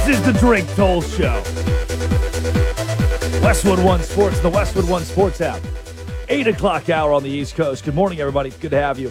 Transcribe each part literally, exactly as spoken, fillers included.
This is the Drink Toll Show. Westwood One Sports, the Westwood One Sports app. eight o'clock hour on the East Coast. Good morning, everybody. Good to have you.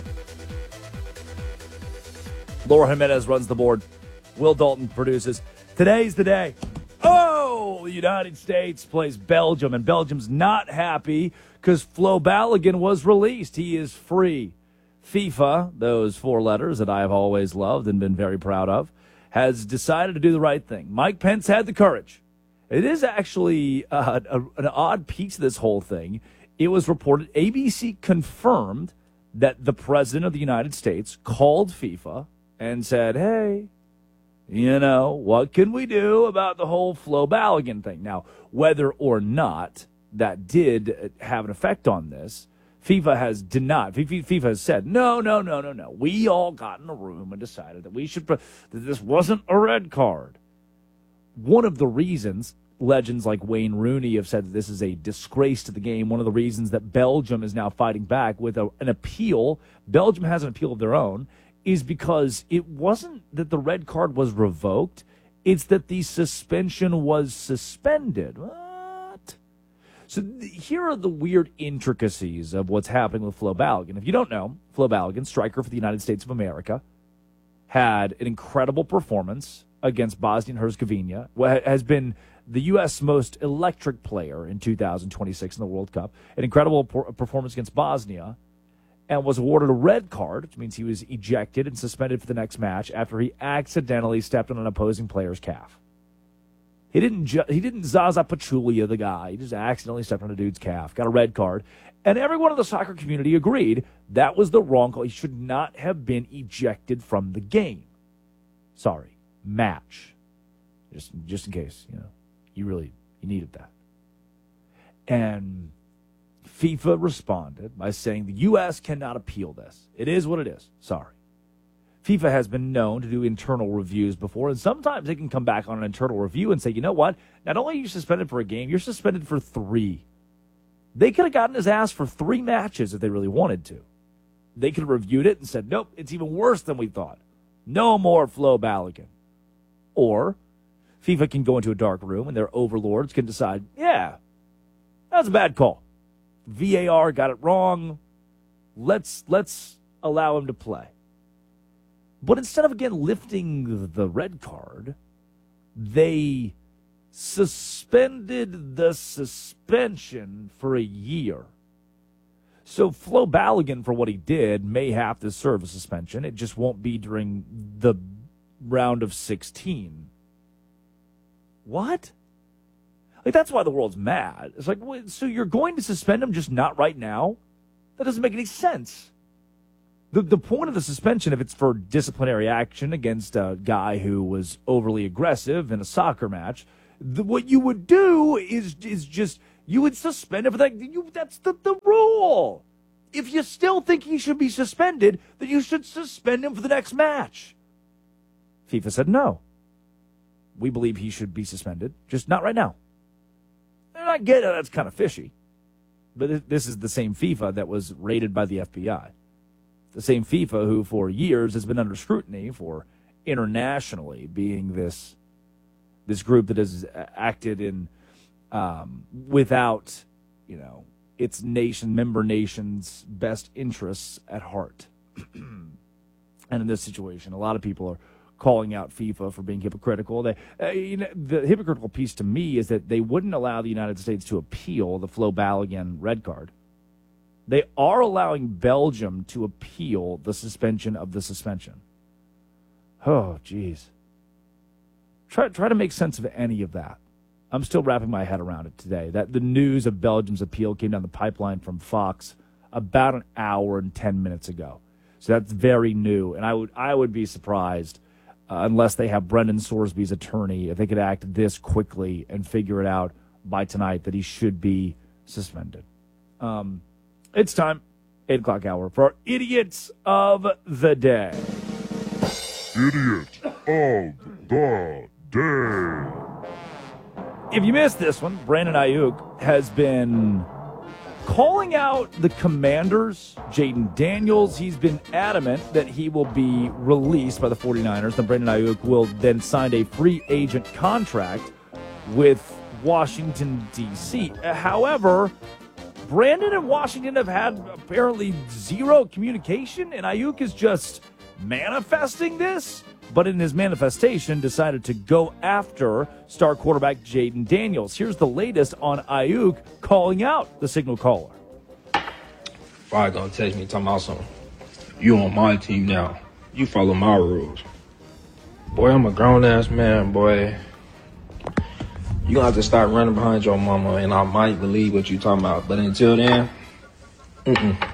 Laura Jimenez runs the board. Will Dalton produces. Today's the day. Oh, the United States plays Belgium, and Belgium's not happy because Flo Balogun was released. He is free. FIFA, those four letters that I have always loved and been very proud of, has decided to do the right thing. Mike Pence had the courage. It is actually uh, a, an odd piece of this whole thing. It was reported, A B C confirmed that the President of the United States called FIFA and said, hey, you know, what can we do about the whole Flo Balogun thing? Now, whether or not that did have an effect on this, FIFA has denied. FIFA has said, no, no, no, no, no. We all got in a room and decided that we should, that this wasn't a red card. One of the reasons legends like Wayne Rooney have said that this is a disgrace to the game, one of the reasons that Belgium is now fighting back with a, an appeal, Belgium has an appeal of their own, is because it wasn't that the red card was revoked, it's that the suspension was suspended. What? So th- here are the weird intricacies of what's happening with Flo Balogun. If you don't know, Flo Balogun, striker for the United States of America, had an incredible performance against Bosnia and Herzegovina, has been the U S most electric player in two thousand twenty-six in the World Cup, an incredible por- performance against Bosnia, and was awarded a red card, which means he was ejected and suspended for the next match after he accidentally stepped on an opposing player's calf. He didn't ju- he didn't Zaza Pachulia, the guy. He just accidentally stepped on a dude's calf, got a red card. And everyone in the soccer community agreed that was the wrong call. He should not have been ejected from the game. Sorry, match. Just, just in case, you know, you really you needed that. And FIFA responded by saying the U S cannot appeal this. It is what it is. Sorry. FIFA has been known to do internal reviews before, and sometimes they can come back on an internal review and say, you know what? Not only are you suspended for a game, you're suspended for three. They could have gotten his ass for three matches if they really wanted to. They could have reviewed it and said, nope, it's even worse than we thought. No more Flo Balogun. Or FIFA can go into a dark room and their overlords can decide, yeah, that was a bad call. V A R got it wrong. Let's let's allow him to play. But instead of, again, lifting the red card, they suspended the suspension for a year. So Flo Balogun, for what he did, may have to serve a suspension. It just won't be during the round of sixteen. What? Like, that's why the world's mad. It's like, wait, so you're going to suspend him, just not right now? That doesn't make any sense. The the point of the suspension, if it's for disciplinary action against a guy who was overly aggressive in a soccer match, the, what you would do is is just, you would suspend him for that. You, that's the, the rule. If you still think he should be suspended, then you should suspend him for the next match. FIFA said no. We believe he should be suspended, just not right now. And I get it, that's kind of fishy. But this is the same FIFA that was raided by the F B I. The same FIFA who for years has been under scrutiny for internationally being this this group that has acted in um, without, you know, its nation, member nation's best interests at heart. And in this situation, a lot of people are calling out FIFA for being hypocritical. They, uh, you know, the hypocritical piece to me is that they wouldn't allow the United States to appeal the Flo Balogun red card. They are allowing Belgium to appeal the suspension of the suspension. Oh, geez. Try, try to make sense of any of that. I'm still wrapping my head around it today. That the news of Belgium's appeal came down the pipeline from Fox about an hour and ten minutes ago. So that's very new, and I would I would be surprised uh, unless they have Brendan Sorsby's attorney, if they could act this quickly and figure it out by tonight that he should be suspended. Um, it's time, eight o'clock hour, for our Idiots of the Day. Idiot of the Day. If you missed this one, Brandon Ayuk has been calling out the Commanders, Jaden Daniels. He's been adamant that he will be released by the 49ers. Then Brandon Ayuk will then sign a free agent contract with Washington, D C. However, Brandon and Washington have had apparently zero communication, and Ayuk is just manifesting this, but in his manifestation decided to go after star quarterback Jaden Daniels. Here's the latest on Ayuk calling out the signal caller. Fire gonna text me talking about something. You on my team now. You follow my rules. Boy, I'm a grown-ass man, boy. You gonna have to start running behind your mama, and I might believe what you talking about. But until then, mm-mm.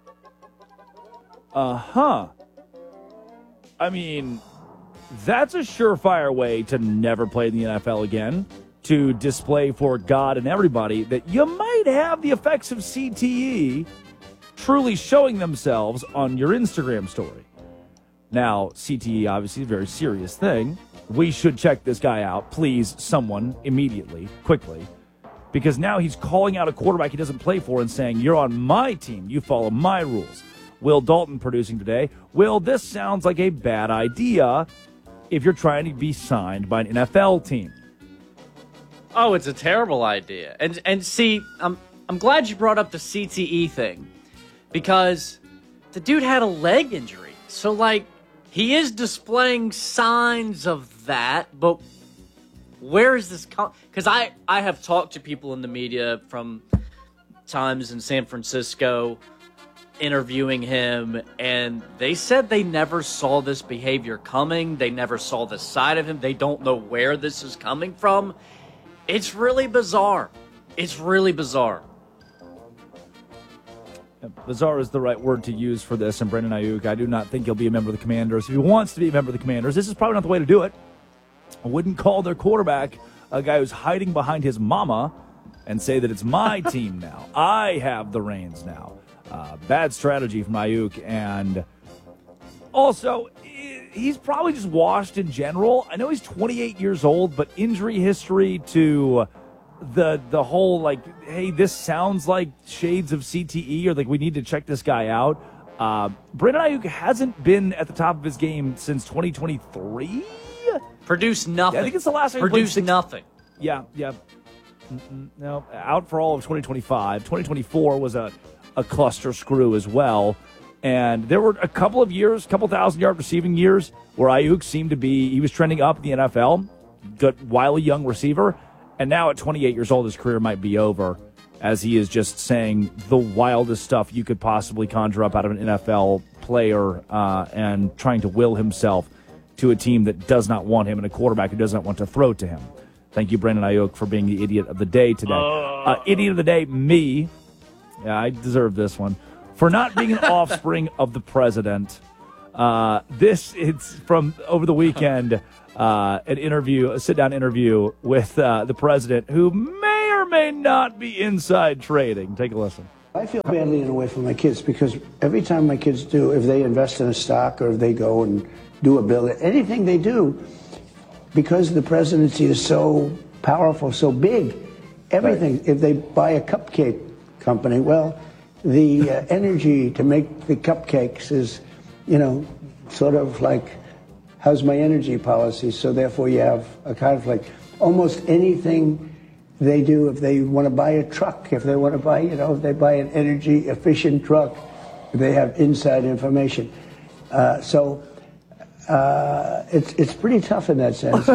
Uh-huh. I mean, that's a surefire way to never play in the N F L again, to display for God and everybody that you might have the effects of C T E truly showing themselves on your Instagram story. Now, C T E obviously is a very serious thing. We should check this guy out, please, someone, immediately, quickly, because now he's calling out a quarterback he doesn't play for and saying, you're on my team, you follow my rules. Will Dalton producing today. Will, this sounds like a bad idea if you're trying to be signed by an N F L team. Oh, it's a terrible idea. And and see, I'm I'm glad you brought up the C T E thing, because the dude had a leg injury. So, like, he is displaying signs of that, but where is this com- because I, I have talked to people in the media from times in San Francisco interviewing him, and they said they never saw this behavior coming. They never saw this side of him. They don't know where this is coming from. It's really bizarre. It's really bizarre. Bizarre is the right word to use for this, and Brandon Ayuk, I do not think he'll be a member of the Commanders. If he wants to be a member of the Commanders, this is probably not the way to do it. I wouldn't call their quarterback a guy who's hiding behind his mama and say that it's my team now. I have the reins now. Uh, bad strategy from Ayuk, and also, he's probably just washed in general. I know he's twenty-eight years old, but injury history to the the whole, like, hey, this sounds like shades of C T E, or like we need to check this guy out. Uh, Brandon Ayuk hasn't been at the top of his game since twenty twenty-three. Produced nothing. Yeah, I think it's the last time he Produced played six- nothing. Yeah, yeah. Mm-mm, no, out for all of twenty twenty-five. twenty twenty-four was a, a cluster screw as well. And there were a couple of years, a couple thousand yard receiving years, where Ayuk seemed to be, he was trending up in the N F L. Good, wily young receiver. And now at twenty-eight years old, his career might be over, as he is just saying the wildest stuff you could possibly conjure up out of an N F L player, uh, and trying to will himself to a team that does not want him and a quarterback who does not want to throw to him. Thank you, Brandon Ayuk, for being the idiot of the day today. Uh, idiot of the day, me. Yeah, I deserve this one. For not being an offspring of the president. Uh, this, it's from over the weekend, uh, an interview, a sit-down interview with uh, the president, who may or may not be inside trading. Take a listen. I feel badly in a way for my kids, because every time my kids do, if they invest in a stock or if they go and do a bill, anything they do, because the presidency is so powerful, so big, everything, right. If they buy a cupcake company, well, the uh, energy to make the cupcakes is, you know, sort of like, how's my energy policy? So therefore you have a conflict. Almost anything they do, if they want to buy a truck, if they want to buy, you know, if they buy an energy efficient truck, they have inside information. Uh, so uh, it's it's pretty tough in that sense.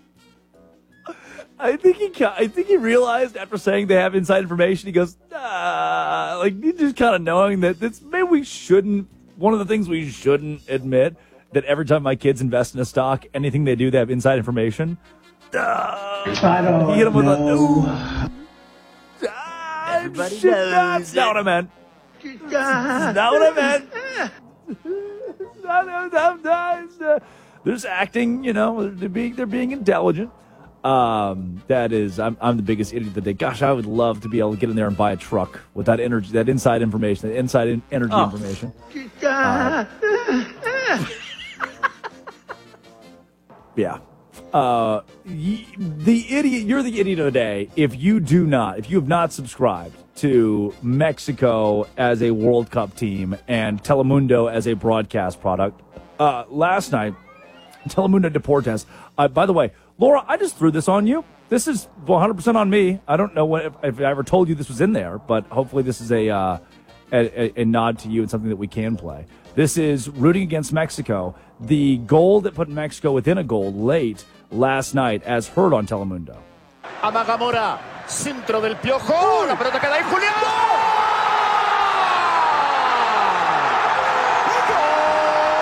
I think he I think he realized after saying they have inside information, he goes, ah, like, you just kind of knowing that this, maybe we shouldn't, one of the things we shouldn't admit, that every time my kids invest in a stock, anything they do, they have inside information. Uh, I don't hit him with know. A, ah, Everybody shit, knows That's it. not what I meant. That's not what I meant. No, no, no, no, no. They're just acting, you know, they're being, they're being intelligent. Um, that is, I'm, I'm the biggest idiot of the day. Gosh, I would love to be able to get in there and buy a truck with that energy, that inside information, that inside in, energy Oh. information. Uh, yeah, Uh, y- the idiot, you're the idiot of the day if you do not, if you have not subscribed to Mexico as a World Cup team and Telemundo as a broadcast product. Uh, last night, Telemundo Deportes. Uh, by the way, Laura, I just threw this on you. This is one hundred percent on me. I don't know what if, if I ever told you this was in there, but hopefully this is a, uh, a, a nod to you and something that we can play. This is rooting against Mexico. The goal that put Mexico within a goal late last night, as heard on Telemundo. Amaga Mora, centro del Piojo, la pelota queda ahí, Julián.